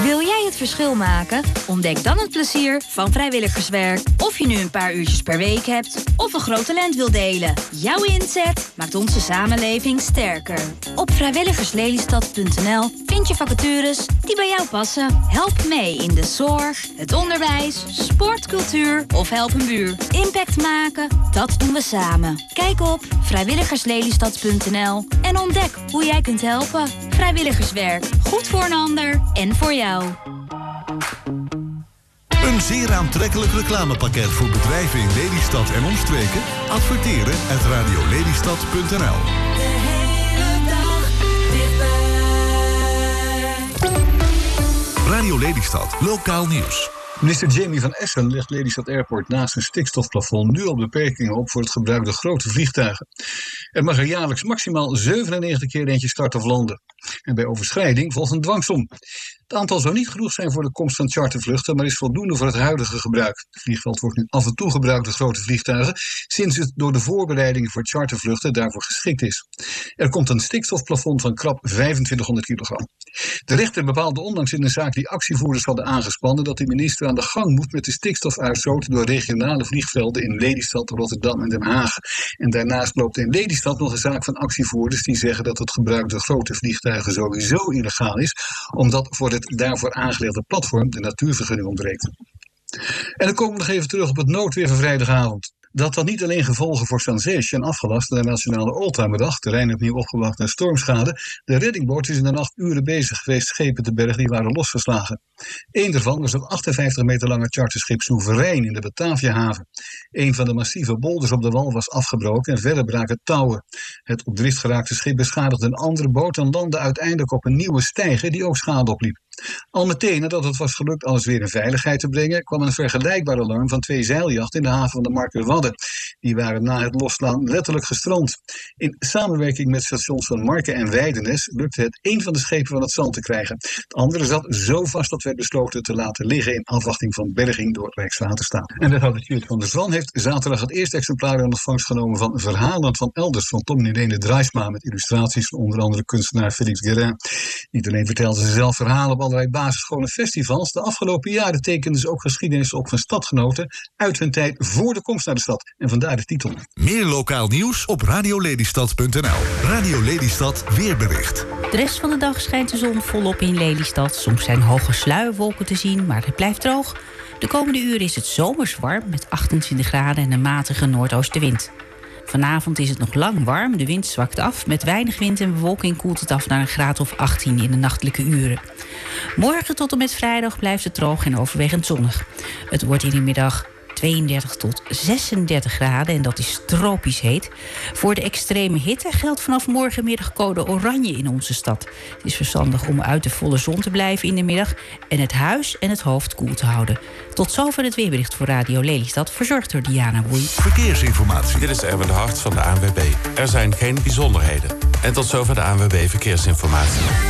Wil jij het verschil maken? Ontdek dan het plezier van vrijwilligerswerk. Of je nu een paar uurtjes per week hebt of een groot talent wil delen. Jouw inzet maakt onze samenleving sterker. Op vrijwilligerslelystad.nl vind je vacatures die bij jou passen. Help mee in de zorg, het onderwijs, sport, cultuur of help een buur. Impact maken, dat doen we samen. Kijk op vrijwilligerslelystad.nl en ontdek hoe jij kunt helpen. Vrijwilligerswerk, goed voor een ander en voor jou. Een zeer aantrekkelijk reclamepakket voor bedrijven in Lelystad en omstreken? Adverteren at radiolelystad.nl. De hele dag dichtbij. Radio Lelystad, lokaal nieuws. Minister Jamie van Essen legt Lelystad Airport naast een stikstofplafond nu al beperkingen op voor het gebruik door grote vliegtuigen. Er mag er jaarlijks maximaal 97 keer eentje starten of landen. En bij overschrijding volgt een dwangsom. Het aantal zou niet genoeg zijn voor de komst van chartervluchten, maar is voldoende voor het huidige gebruik. Het vliegveld wordt nu af en toe gebruikt door grote vliegtuigen, sinds het door de voorbereidingen voor chartervluchten daarvoor geschikt is. Er komt een stikstofplafond van krap 2500 kilogram. De rechter bepaalde onlangs in een zaak die actievoerders hadden aangespannen dat de minister aan de gang moet met de stikstofuitstoot door regionale vliegvelden in Lelystad, Rotterdam en Den Haag. En daarnaast loopt in Lelystad nog een zaak van actievoerders die zeggen dat het gebruik door grote vliegtuigen sowieso illegaal is, omdat voor het daarvoor aangelegde platform de natuurvergunning ontbreekt. En dan komen we nog even terug op het noodweer van vrijdagavond. Dat had niet alleen gevolgen voor Sanzege en afgelast naar de Nationale Oldtimerdag, terrein opnieuw opgewacht naar stormschade. De reddingboot is in de nacht uren bezig geweest schepen te bergen die waren losgeslagen. Eén daarvan was het 58 meter lange charterschip Soeverein in de Bataviahaven. Een van de massieve bolders op de wal was afgebroken en verder braken touwen. Het op drift geraakte schip beschadigde een andere boot en landde uiteindelijk op een nieuwe steiger die ook schade opliep. Al meteen nadat het was gelukt alles weer in veiligheid te brengen, kwam een vergelijkbaar alarm van 2 zeiljachten in de haven van de Markerwadden. Die waren na het losslaan letterlijk gestrand. In samenwerking met stations van Marken en Weidenes lukte het één van de schepen van het zand te krijgen. Het andere zat zo vast dat werd besloten te laten liggen in afwachting van berging door Rijkswaterstaat. En wethouder Judith van der Zwan heeft zaterdag het eerste exemplaar in ontvangst genomen van Verhalen van Elders van Tom Irene Drijsma met illustraties van onder andere kunstenaar Félix Guérin. Niet alleen vertelde ze zelf verhalen op allerlei basisscholen en festivals. De afgelopen jaren tekenden ze ook geschiedenis op van stadgenoten uit hun tijd voor de komst naar de stad. En vandaar de titel. Meer lokaal nieuws op radiolelystad.nl. Radio Lelystad weerbericht. De rest van de dag schijnt de zon volop in Lelystad. Soms zijn hoge sluierwolken te zien, maar het blijft droog. De komende uren is het zomers warm met 28 graden en een matige noordoostenwind. Vanavond is het nog lang warm, de wind zwakt af. Met weinig wind en bewolking koelt het af naar een graad of 18 in de nachtelijke uren. Morgen tot en met vrijdag blijft het droog en overwegend zonnig. Het wordt in de middag 32 tot 36 graden en dat is tropisch heet. Voor de extreme hitte geldt vanaf morgenmiddag code oranje in onze stad. Het is verstandig om uit de volle zon te blijven in de middag en het huis en het hoofd koel te houden. Tot zover het weerbericht voor Radio Lelystad, verzorgd door Diana Woei. Verkeersinformatie. Dit is Erwin de Hart van de ANWB. Er zijn geen bijzonderheden. En tot zover de ANWB Verkeersinformatie.